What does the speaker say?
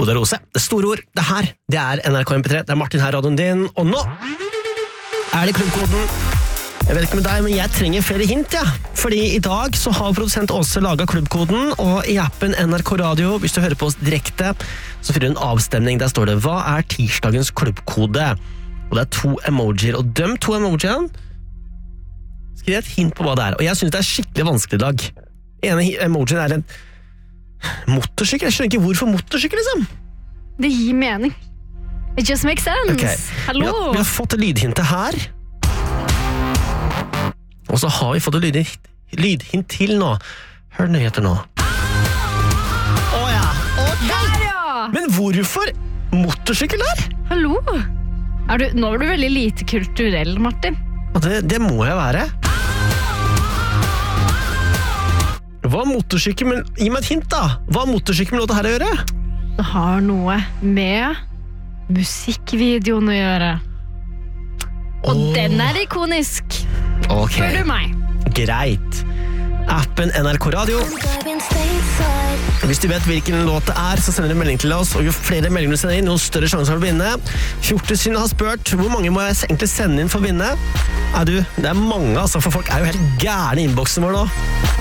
Oda Rose, det store ord, det her, det NRK MP3, det Martin her, radioen din, og nå det klubbkoden. Jeg vet ikke med deg, men jeg trenger flere hint, ja. Fordi i dag så har produsent Åse laget klubbkoden, og i appen NRK Radio, hvis du hører på oss direkte, så fyrer du en avstemning. Der står det, hva tirsdagens klubbkode? Og det 2 emojier, og de 2 emojiene skriver et hint på hva det og jeg synes det skikkelig vanskelig i dag. Ene emojien en motorsykkel. Jeg skjønner ikke hvorfor motorsykkel, liksom. Det gir mening. It just makes sense. Okay. Hallo. Vi har fått lydhintet her. Og så har vi fått lydhint til nå. Hør nyheter nå. Åja, Der, ja! Men hvorfor motorsykkel der? Hallo. Nå var du veldig lite kulturell, Martin. Det må jeg være. Hva motorsykkel, men gi meg et hint da. Hva motorsykkel med låta her å gjøre? Det har noe med musikkvideoen å gjøre. Og den ikonisk. Ok, Spør du meg? greit. Appen NRK Radio. Hvis du vet hvilken låt det så sender du en melding til oss, og jo flere meldinger du sender inn, jo større sjanse har du å vinne. Fjortisyn har spurt, hvor mange må jeg egentlig sende inn for å vinne? Det mange, altså, for folk jo helt gærne i innboksen vår nå.